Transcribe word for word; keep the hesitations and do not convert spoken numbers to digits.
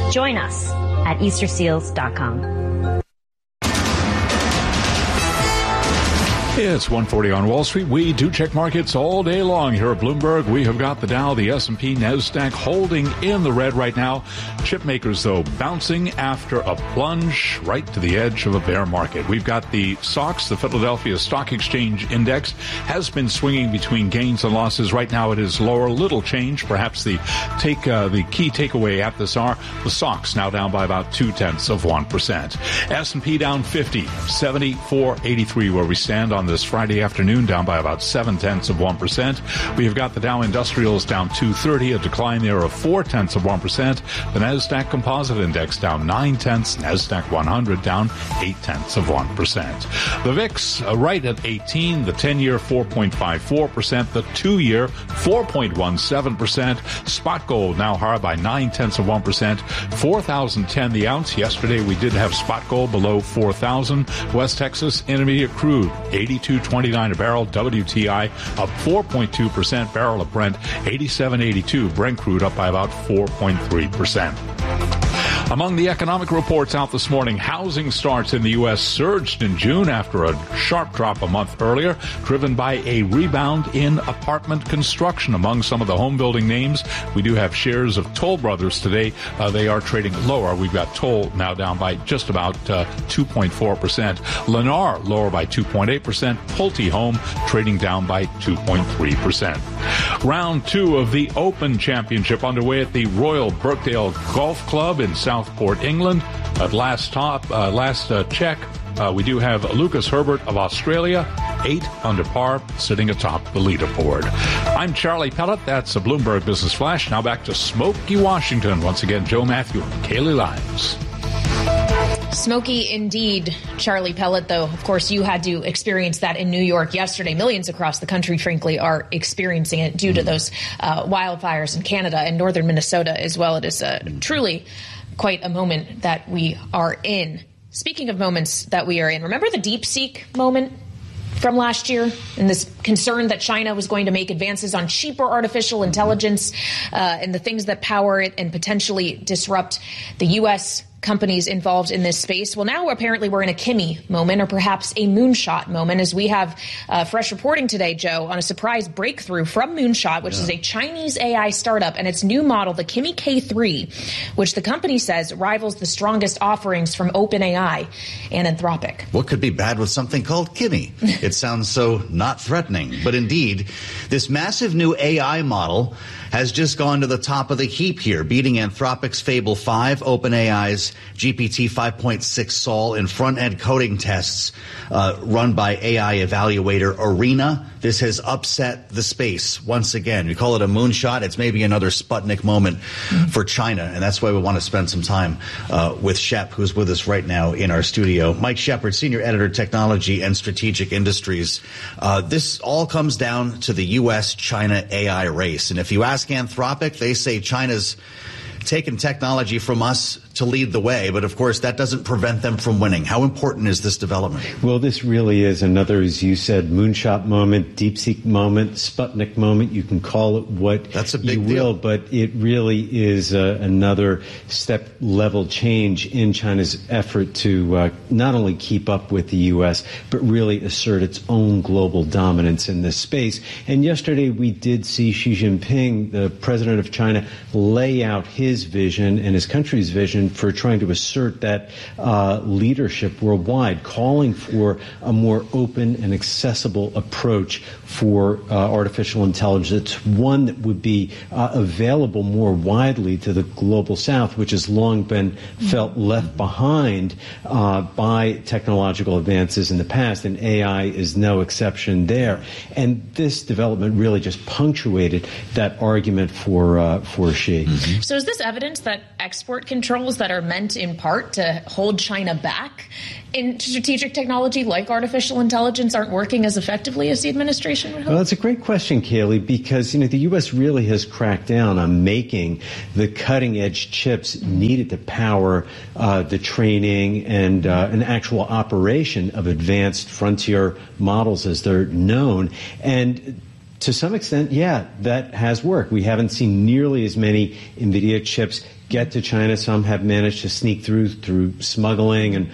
Join us at easter seals dot com. It's one forty on Wall Street. We do check markets all day long here at Bloomberg. We have got the Dow, the S and P, NASDAQ holding in the red right now. Chip makers, though, bouncing after a plunge right to the edge of a bear market. We've got the S O X, the Philadelphia Stock Exchange Index, has been swinging between gains and losses. Right now it is lower, little change. Perhaps the take uh, the key takeaway at this hour, the S O X now down by about two-tenths of one percent. S and P down fifty, seventy-four eighty-three where we stand on this Friday afternoon, down by about seven-tenths of one percent. We have got the Dow Industrials down two thirty, a decline there of four-tenths of one percent. The NASDAQ Composite Index down nine-tenths, NASDAQ one hundred down eight-tenths of one percent. The V I X uh, right at eighteen, the ten-year four point five four percent, the two-year four point one seven percent. Spot gold now higher by nine-tenths of one percent, four thousand ten the ounce. Yesterday we did have spot gold below four thousand. West Texas Intermediate crude eighty-two twenty-nine a barrel. W T I up four point two percent. Barrel of Brent eighty-seven eighty-two. Brent crude up by about four point three percent. Among the economic reports out this morning, housing starts in the U S surged in June after a sharp drop a month earlier, driven by a rebound in apartment construction. Among some of the home building names, we do have shares of Toll Brothers today. Uh, they are trading lower. We've got Toll now down by just about uh, two point four percent. Lennar lower by two point eight percent. Pulte Home trading down by two point three percent. Round two of the Open Championship underway at the Royal Birkdale Golf Club in Southport, England. At last top, uh, last uh, check, uh, we do have Lucas Herbert of Australia, eight under par, sitting atop the leaderboard. I'm Charlie Pellet. That's a Bloomberg Business Flash. Now back to Smoky Washington. Once again, Joe Matthew and Kaylee Lyons. Smoky indeed, Charlie Pellet, though, of course, you had to experience that in New York yesterday. Millions across the country, frankly, are experiencing it due to those uh, wildfires in Canada and northern Minnesota as well. It is uh, truly quite a moment that we are in. Speaking of moments that we are in, remember the DeepSeek moment from last year and this concern that China was going to make advances on cheaper artificial intelligence uh, and the things that power it and potentially disrupt the U S companies involved in this space? Well, now apparently we're in a Kimi moment, or perhaps a moonshot moment, as we have uh, fresh reporting today, Joe, on a surprise breakthrough from Moonshot, which yeah. is a Chinese A I startup, and its new model, the Kimi K three, which the company says rivals the strongest offerings from OpenAI and Anthropic. What could be bad with something called Kimi? It sounds so not threatening. But indeed, this massive new A I model has just gone to the top of the heap here, beating Anthropic's Fable five, OpenAI's G P T five point six Sol in front-end coding tests uh, run by A I evaluator Arena. This has upset the space once again. We call it a moonshot. It's maybe another Sputnik moment mm-hmm. for China, and that's why we want to spend some time uh, with Shep, who's with us right now in our studio. Mike Shepard, Senior Editor, Technology and Strategic Industries. Uh, this all comes down to the U S China A I race, and if you ask Anthropic, they say China's taken technology from us to lead the way, but of course that doesn't prevent them from winning. How important is this development? Well, this really is another, as you said, moonshot moment, DeepSeek moment, Sputnik moment. You can call it what That's a big you deal. will, but it really is uh, another step-level change in China's effort to uh, not only keep up with the U S, but really assert its own global dominance in this space. And yesterday we did see Xi Jinping, the president of China, lay out his vision and his country's vision for trying to assert that uh, leadership worldwide, calling for a more open and accessible approach for uh, artificial intelligence, one that would be uh, available more widely to the global south, which has long been felt left behind uh, by technological advances in the past, and A I is no exception there. And this development really just punctuated that argument for uh, for Xi. Mm-hmm. So is this evidence that export controls that are meant in part to hold China back in strategic technology like artificial intelligence aren't working as effectively as the administration would hope? Well, that's a great question, Kaylee, because, you know, the U S really has cracked down on making the cutting-edge chips needed to power uh, the training and uh, an actual operation of advanced frontier models as they're known. And to some extent, yeah, that has worked. We haven't seen nearly as many NVIDIA chips get to China. Some have managed to sneak through through smuggling and